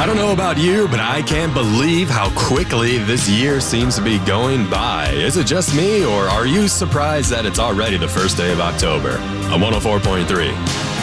don't know about you, but I can't believe how quickly this year seems to be going by. Is it just me, or are you surprised that it's already the first day of October? On 104.3.